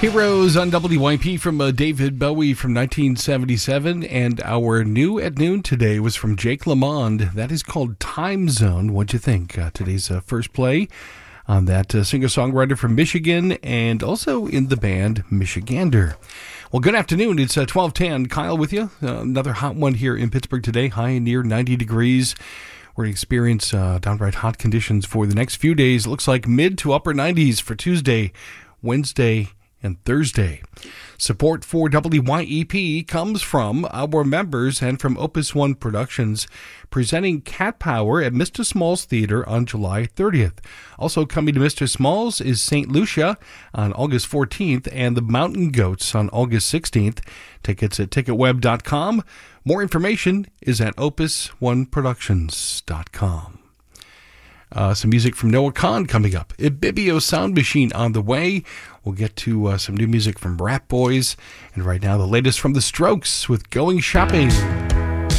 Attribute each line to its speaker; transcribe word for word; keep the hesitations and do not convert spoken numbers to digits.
Speaker 1: Heroes on W Y P from uh, David Bowie from nineteen seventy-seven, and our new at noon today was from Jake LaMond. That is called Time Zone. What'd you think? Uh, today's uh, first play on that uh, singer-songwriter from Michigan and also in the band Michigander. Well, good afternoon. It's uh, twelve ten. Kyle with you. Uh, another hot one here in Pittsburgh today, high near ninety degrees. We're going to experience uh, downright hot conditions for the next few days. It looks like mid to upper nineties for Tuesday, Wednesday, and Thursday. Support for W Y E P comes from our members and from Opus One Productions, presenting Cat Power at Mister Smalls Theater on July thirtieth. Also coming to Mister Smalls is Saint Lucia on August fourteenth and the Mountain Goats on August sixteenth. Tickets at ticket web dot com. More information is at opus one productions dot com. Uh, some music from Noah Kahn coming up. Ibibio Sound Machine on the way. We'll get to uh, some new music from Rat Boys. And right now, the latest from The Strokes with Going Shopping.